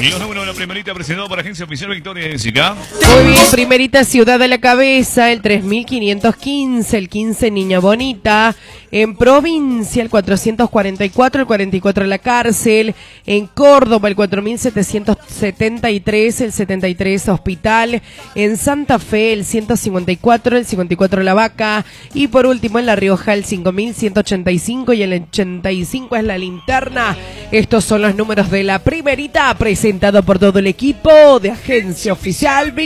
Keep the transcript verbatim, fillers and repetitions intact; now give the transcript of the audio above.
Los números de la primerita presentado por Agencia Oficial Victoria Jessica. Muy bien, primerita Ciudad de la Cabeza, el tres mil quinientos quince, el quince Niña Bonita. En Provincia, el cuatrocientos cuarenta y cuatro, el cuarenta y cuatro La Cárcel. En Córdoba, el cuatro mil setecientos setenta y tres, el setenta y tres Hospital. En Santa Fe, el ciento cincuenta y cuatro, el cincuenta y cuatro La Vaca. Y por último, en La Rioja, el cinco mil ciento ochenta y cinco y el ochenta y cinco es La Linterna. Estos son los números de la primerita, presentado por todo el equipo de Agencia Oficial Victoria.